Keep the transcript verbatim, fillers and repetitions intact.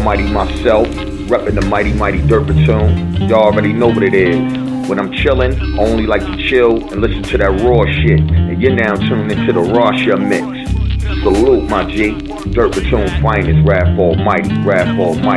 Almighty myself, reppin' the mighty, mighty Dirt Platoon. Y'all already know what it is. When I'm chillin', I only like to chill and listen to that raw shit. And you're now tuned into the Rasha Mix. Salute, my G. Dirt Platoon's finest, Rap Almighty, Rap Almighty.